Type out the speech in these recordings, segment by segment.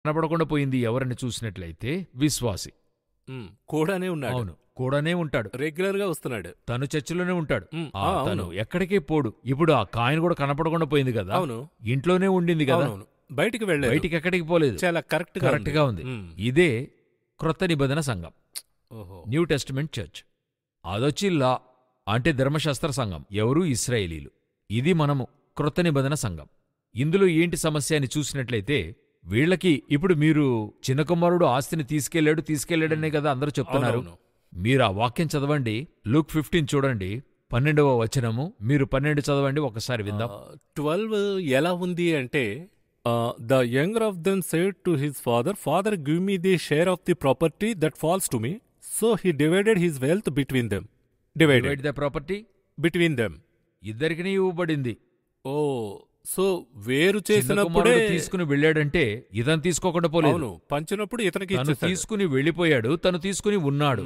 కనబడకుండా పోయింది ఎవరని చూసినట్లయితే విశ్వాసి. కూడానే ఉన్నాడు. అవును, కూడానే ఉంటాడు, రెగ్యులర్ గా వస్తున్నాడు. తను చర్చిలోనే ఉంటాడు. తను అవును. ఎక్కడికే పోడు. ఇప్పుడు ఆ కాయిన్ కూడా కనపడకుండా పోయింది కదా, అవును, ఇంట్లోనే ఉండింది కదా, అవునవును. బయటికి వెళ్ళలేదు. బయటికి ఎక్కడికి పోలేదు. చాలా కరెక్ట్ గా ఉంది. ఇదే క్రొత్త నిబంధన సంఘం, ఓహో, న్యూ టెస్టమెంట్ చర్చ్. అదొచ్చి లా అంటే ధర్మశాస్త్ర సంఘం, ఎవరు ఇశ్రాయేలీలు. ఇది మనము క్రొత్త నిబంధన సంఘం. ఇందులో ఏంటి సమస్య అని చూసినట్లయితే, వీళ్ళకి ఇప్పుడు మీరు చిన్న కుమారుడు ఆస్తిని తీసుకెళ్లాడనే కదా అందరూ చెప్తున్నారు. అవునవును. మీరు ఆ వాక్యం చదవండి, లూక్ 15 చూడండి, 12వ వచనము. మీరు 12 చదవండి, ఒకసారి విందాం. 12 ఎలా ఉంది అంటే, the younger of them said to his father, father give me the share of the property that falls to me. So he divided his wealth between them. Divide the property between them. ఇద్దరికి ఇవ్వబడింది. ఓ, so వేరు చేసినప్పుడే తీసుకుని వెళ్ళాడంటే ఇతను తీసుకోకుండా పోలేదు. అవును, పంచినప్పుడు ఇతనికి తను తీసుకుని వెళ్ళిపోయాడు, తను తీసుకుని ఉన్నాడు.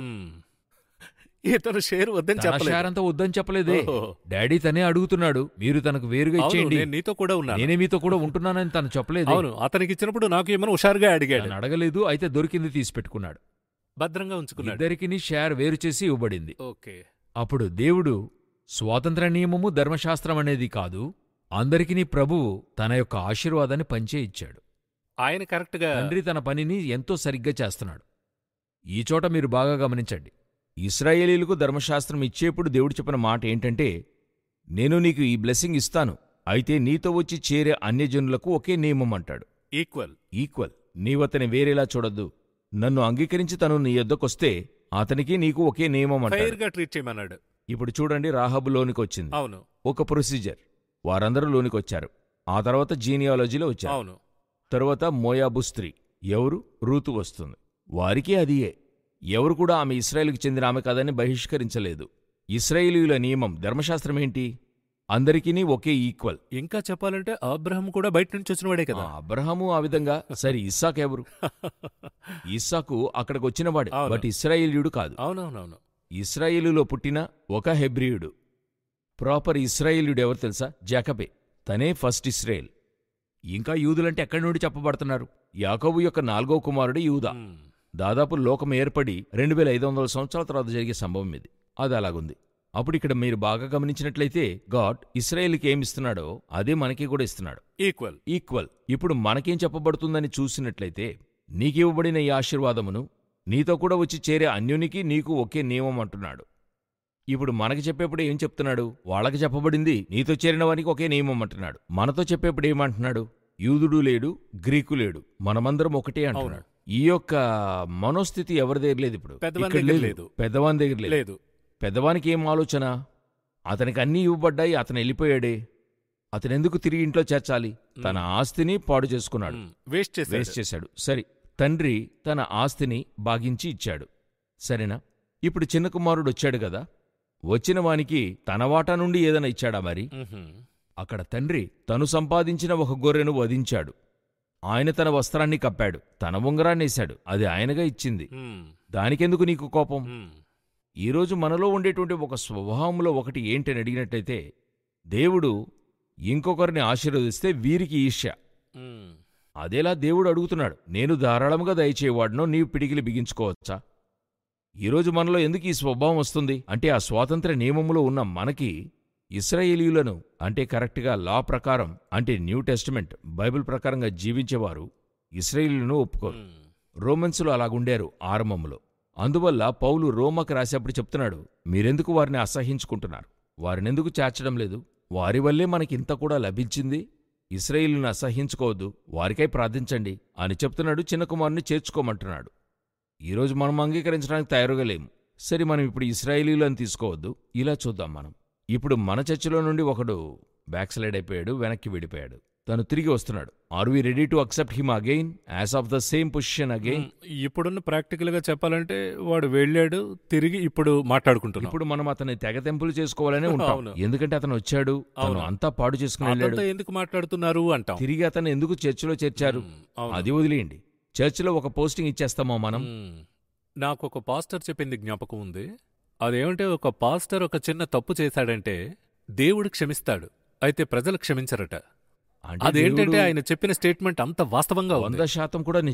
ఇతను షేర్ వద్దని చెప్పలేదు. షేర్ అంతా వద్దని చెప్పలేదే. డాడీ తనే అడుగుతున్నాడు, మీరు తనకు వేరుగా ఇచ్చేయండి, నీతో కూడా ఉన్నా, నేనే మీతో కూడా ఉంటున్నానని తను చెప్పలేదు. అవును, అతనికి ఇచ్చినప్పుడు నాకు ఏమైనా హుషారుగా అడిగాడు. అడగలేదు, అయితే దొరికింది తీసి పెట్టుకున్నాడు, భద్రంగా ఉంచుకున్నాడు. ఇద్దరికి షేర్ వేరు చేసి ఇవ్వబడింది. ఓకే. అప్పుడు దేవుడు స్వాతంత్ర నియమము ధర్మశాస్త్రం అనేది కాదు, అందరికీ ప్రభువు తన యొక్క ఆశీర్వాదాన్ని పంచే ఇచ్చాడు. ఆయన కరెక్ట్గా తండ్రి తన పనిని ఎంతో సరిగ్గా చేస్తున్నాడు. ఈ చోట మీరు బాగా గమనించండి. ఇశ్రాయేలీలకు ధర్మశాస్త్రం ఇచ్చేప్పుడు దేవుడు చెప్పిన మాట ఏంటంటే, నేను నీకు ఈ బ్లెస్సింగ్ ఇస్తాను, అయితే నీతో వచ్చి చేరే అన్యజనులకు ఒకే నియమం అంటాడు. ఈక్వల్. నీవతని వేరేలా చూడొద్దు. నన్ను అంగీకరించి తను నీ యొద్దకొస్తే అతనికి నీకు ఒకే నియమం అంటాడు. ట్రీట్ చేయమన్నాడు. ఇప్పుడు చూడండి, రాహాబు లోనికొచ్చింది. అవును, ఒక ప్రొసీజర్. వారందరూ లోనికొచ్చారు. ఆ తర్వాత జీనియాలజీలో వచ్చారు. అవును. తరువాత మోయాబు స్త్రీ, ఎవరు? రూతు వస్తుంది. వారికి అదియే. ఎవరు కూడా ఆమె ఇశ్రాయేలుకి చెందిన ఆమె కాదని బహిష్కరించలేదు. ఇశ్రాయేలీయుల నియమం, ధర్మశాస్త్రం ఏంటి? అందరికీ ఒకే ఈక్వల్. ఇంకా చెప్పాలంటే అబ్రహం కూడా బయట నుంచి వచ్చినవాడే కదా. అబ్రహము ఆ విధంగా. సరే, ఇస్సాకు ఎవరు? ఇస్సాకు అక్కడికి వచ్చినవాడు, బట్ ఇశ్రాయేలీయుడు కాదు. అవునవునవును. ఇశ్రాయేలులో పుట్టిన ఒక హెబ్రీయుడు. ప్రాపర్ ఇశ్రాయేలీయుడు ఎవరు తెలుసా? జాకబే. తనే ఫస్ట్ ఇశ్రాయేల్. ఇంకా యూదులంటే ఎక్కడి నుండి చెప్పబడుతున్నారు? యాకోబు యొక్క 4వ కుమారుడు యూదా. దాదాపు లోకం ఏర్పడి 2500 సంవత్సరాల తర్వాత జరిగే సంభవం ఇది. అది అలాగుంది. అప్పుడు ఇక్కడ మీరు బాగా గమనించినట్లయితే, గాడ్ ఇశ్రాయేలుకి ఏమిస్తున్నాడో అదే మనకి కూడా ఇస్తున్నాడు. ఈక్వల్. ఇప్పుడు మనకేం చెప్పబడుతుందని చూసినట్లయితే, నీకివ్వబడిన ఈ ఆశీర్వాదమును నీతో కూడా వచ్చి చేరే అన్యునికి నీకు ఒకే నియమం అంటున్నాడు. ఇప్పుడు మనకి చెప్పేప్పుడు ఏం చెప్తున్నాడు? వాళ్ళకి చెప్పబడింది నీతో చేరిన వానికి ఒకే నియమం అంటున్నాడు. మనతో చెప్పేప్పుడు ఏమంటున్నాడు? యూదుడు లేడు, గ్రీకు లేడు, మనమందరం ఒకటే అంటున్నాడు. ఈ యొక్క మనోస్థితి ఎవరి దగ్గర లేదు. ఇప్పుడు పెద్దవాని దగ్గర లేదు. పెద్దవానికి ఏం ఆలోచన? అతనికి అన్నీ ఇవ్వబడ్డాయి, అతను వెళ్ళిపోయాడే, అతనెందుకు తిరిగి ఇంట్లో చేర్చాలి? తన ఆస్తిని పాడు చేసుకున్నాడు, వేస్ట్ చేశాడు. సరే, తండ్రి తన ఆస్తిని బాగించి ఇచ్చాడు, సరేనా? ఇప్పుడు చిన్న కుమారుడు వచ్చాడు కదా, వచ్చిన వానికి తన వాటా నుండి ఏదైనా ఇచ్చాడా మరి? అక్కడ తండ్రి తను సంపాదించిన ఒక గొర్రెను వధించాడు. ఆయన తన వస్త్రాన్ని కప్పాడు, తన ఉంగరాన్నేశాడు, అది ఆయనగా ఇచ్చింది. దానికెందుకు నీకు కోపం? ఈరోజు మనలో ఉండేటువంటి ఒక స్వభావంలో ఒకటి ఏంటని అడిగినట్టయితే, దేవుడు ఇంకొకరిని ఆశీర్వదిస్తే వీరికి ఈర్ష్య. అదేలా దేవుడు అడుగుతున్నాడు, నేను ధారాళముగా దయచేవాడునో నీవు పిడికిలి బిగించుకోవచ్చా? ఈరోజు మనలో ఎందుకు ఈ స్వభావం వస్తుంది అంటే, ఆ స్వాతంత్ర నియమములో ఉన్న మనకి ఇశ్రాయేలీయులను అంటే కరెక్ట్గా లా ప్రకారం అంటే న్యూ టెస్టిమెంట్ బైబిల్ ప్రకారంగా జీవించేవారు ఇశ్రాయేలీయులను ఒప్పుకోరు. రోమన్సులు అలాగుండారు ఆరంభంలో. అందువల్ల పౌలు రోమాకు రాసేప్పుడు చెప్తున్నాడు, మీరెందుకు వారిని అసహించుకుంటున్నారు? వారినెందుకు చేర్చడం లేదు? వారి వల్లే మనకింత కూడా లభించింది. ఇశ్రాయేలును అసహించుకోవద్దు, వారికై ప్రార్థించండి అని చెప్తున్నాడు. చిన్న కుమారుని చేర్చుకోమంటున్నాడు. ఈరోజు మనం అంగీకరించడానికి తయారుగా లేము. సరే, మనం ఇప్పుడు ఇశ్రాయేలీయులను తీసుకోవద్దు. ఇలా చూద్దాం. మనం ఇప్పుడు మన చర్చిలో నుండి ఒకడు బ్యాక్ స్లైడ్ అయిపోయాడు, వెనక్కి వెళ్ళిపోయాడు. తను తిరిగి వస్తున్నాడు. Are we ready to accept him again as of the same position again? ఇప్పుడున్న ప్రాక్టికల్ గా చెప్పాలంటే వాడు వెళ్ళాడు, తిరిగి ఇప్పుడు మాట్లాడుకుంటున్నాం. ఇప్పుడు మనం అతన్ని తెగతెంపులు చేసుకోవాలనే ఉంటాం. ఎందుకంటే అతను వచ్చాడు, తను అంతా పాడు చేసుకుని వెళ్ళాడు. ఎందుకు మాట్లాడుతున్నారు అంటాం. తిరిగి అతను ఎందుకు చర్చిలో చేర్చారు? అది వదిలేయండి. చర్చిలో ఒక పోస్టింగ్ ఇచ్చేస్తామో మనం? నాకు ఒక పాస్టర్ చెప్పింది జ్ఞాపకం ఉంది. అదేమంటే, ఒక పాస్టర్ ఒక చిన్న తప్పు చేశాడంటే దేవుడు క్షమిస్తాడు, అయితే ప్రజలు క్షమించరట. అంటే అదేంటంటే దేవుడు ఆయన చెప్పిన స్టేట్మెంట్ అంత వాస్తవంగా ఉంది. 100% కూడా